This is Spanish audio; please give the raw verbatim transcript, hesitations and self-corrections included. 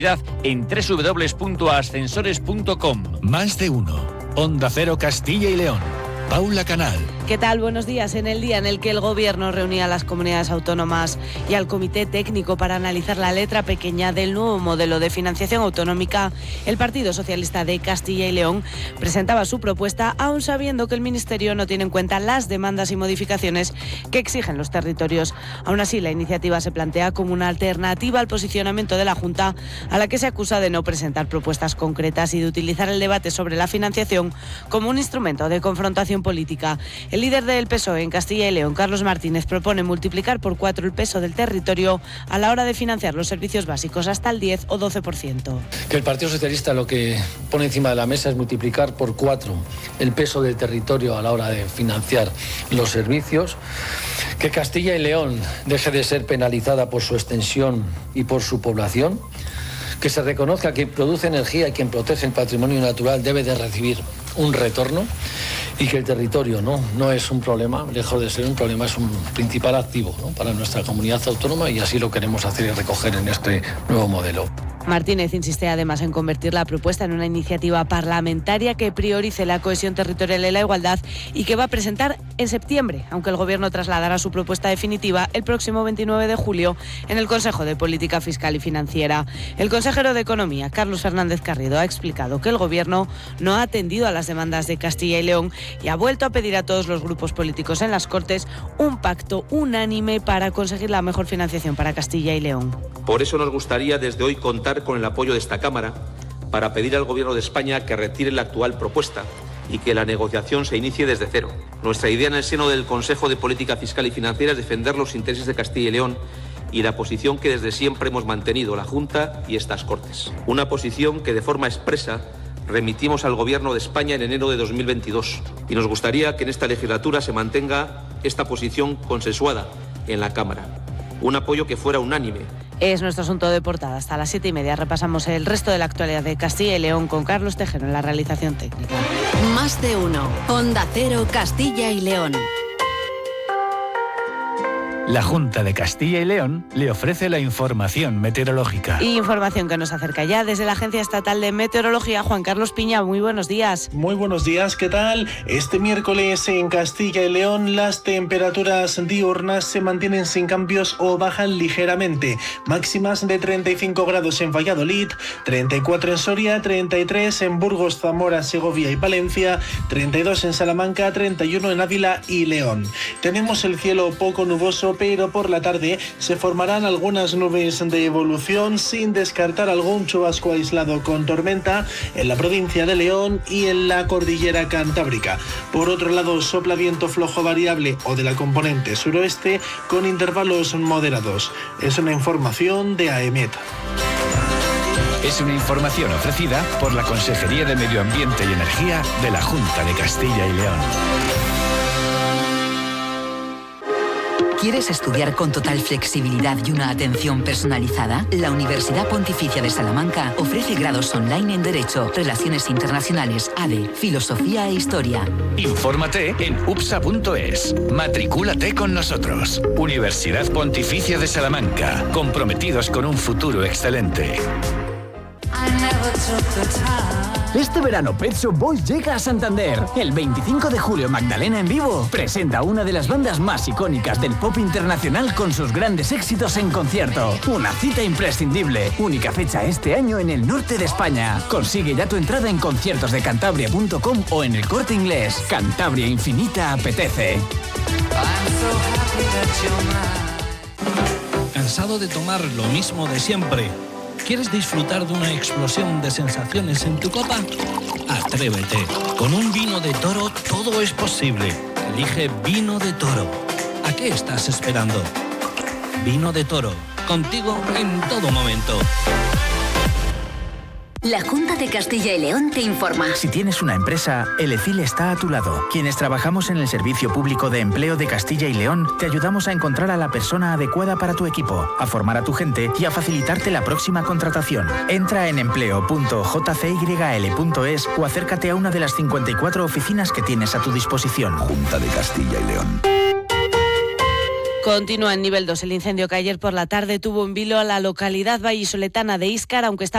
en doble u doble u doble u punto ascensores punto com. Más de uno. Onda Cero Castilla y León. Paula Canal. ¿Qué tal? Buenos días. En el día en el que el Gobierno reunía a las comunidades autónomas y al Comité Técnico para analizar la letra pequeña del nuevo modelo de financiación autonómica, el Partido Socialista de Castilla y León presentaba su propuesta, aun sabiendo que el Ministerio no tiene en cuenta las demandas y modificaciones que exigen los territorios. Aún así, la iniciativa se plantea como una alternativa al posicionamiento de la Junta, a la que se acusa de no presentar propuestas concretas y de utilizar el debate sobre la financiación como un instrumento de confrontación política. El líder del P S O E en Castilla y León, Carlos Martínez, propone multiplicar por cuatro el peso del territorio a la hora de financiar los servicios básicos hasta el diez o doce por ciento. Que el Partido Socialista lo que pone encima de la mesa es multiplicar por cuatro el peso del territorio a la hora de financiar los servicios. Que Castilla y León deje de ser penalizada por su extensión y por su población. Que se reconozca que quien produce energía y quien protege el patrimonio natural debe de recibir un retorno, y que el territorio no, no es un problema, lejos de ser un problema, es un principal activo, ¿no?, para nuestra comunidad autónoma, y así lo queremos hacer y recoger en este nuevo modelo. Martínez insiste además en convertir la propuesta en una iniciativa parlamentaria que priorice la cohesión territorial y la igualdad, y que va a presentar en septiembre, aunque el Gobierno trasladará su propuesta definitiva el próximo veintinueve de julio en el Consejo de Política Fiscal y Financiera. El consejero de Economía, Carlos Fernández Carriedo, ha explicado que el Gobierno no ha atendido a las demandas de Castilla y León y ha vuelto a pedir a todos los grupos políticos en las Cortes un pacto unánime para conseguir la mejor financiación para Castilla y León. Por eso nos gustaría desde hoy contar con el apoyo de esta Cámara para pedir al Gobierno de España que retire la actual propuesta y que la negociación se inicie desde cero. Nuestra idea en el seno del Consejo de Política Fiscal y Financiera es defender los intereses de Castilla y León y la posición que desde siempre hemos mantenido la Junta y estas Cortes. Una posición que de forma expresa remitimos al Gobierno de España en enero de dos mil veintidós, y nos gustaría que en esta legislatura se mantenga esta posición consensuada en la Cámara. Un apoyo que fuera unánime. Es nuestro asunto de portada. Hasta las siete y media repasamos el resto de la actualidad de Castilla y León con Carlos Tejero en la realización técnica. Más de uno. Onda Cero Castilla y León. La Junta de Castilla y León le ofrece la información meteorológica. Información que nos acerca ya desde la Agencia Estatal de Meteorología. Juan Carlos Piña, muy buenos días. Muy buenos días, ¿qué tal? Este miércoles en Castilla y León las temperaturas diurnas se mantienen sin cambios o bajan ligeramente. Máximas de treinta y cinco grados en Valladolid, treinta y cuatro en Soria, treinta y tres en Burgos, Zamora, Segovia y Palencia, treinta y dos en Salamanca, treinta y uno en Ávila y León. Tenemos el cielo poco nuboso, pero por la tarde se formarán algunas nubes de evolución, sin descartar algún chubasco aislado con tormenta en la provincia de León y en la cordillera cantábrica. Por otro lado, sopla viento flojo variable o de la componente suroeste con intervalos moderados. Es una información de AEMET. Es una información ofrecida por la Consejería de Medio Ambiente y Energía de la Junta de Castilla y León. ¿Quieres estudiar con total flexibilidad y una atención personalizada? La Universidad Pontificia de Salamanca ofrece grados online en Derecho, Relaciones Internacionales, A D E, Filosofía e Historia. Infórmate en U P S A punto es. Matricúlate con nosotros. Universidad Pontificia de Salamanca. Comprometidos con un futuro excelente. Este verano Pet Shop Boys llega a Santander. El veinticinco de julio Magdalena en vivo presenta una de las bandas más icónicas del pop internacional con sus grandes éxitos en concierto. Una cita imprescindible. Única fecha este año en el norte de España. Consigue ya tu entrada en conciertos de cantabria punto com o en El Corte Inglés. Cantabria Infinita apetece. ¿Cansado de tomar lo mismo de siempre? ¿Quieres disfrutar de una explosión de sensaciones en tu copa? Atrévete. Con un vino de Toro todo es posible. Elige Vino de Toro. ¿A qué estás esperando? Vino de Toro. Contigo en todo momento. La Junta de Castilla y León te informa. Si tienes una empresa, el E C I L está a tu lado. Quienes trabajamos en el Servicio Público de Empleo de Castilla y León, te ayudamos a encontrar a la persona adecuada para tu equipo, a formar a tu gente y a facilitarte la próxima contratación. Entra en empleo punto j c y l punto es o acércate a una de las cincuenta y cuatro oficinas que tienes a tu disposición. Junta de Castilla y León. Continúa en nivel dos el incendio que ayer por la tarde tuvo en vilo a la localidad vallisoletana de Íscar, aunque está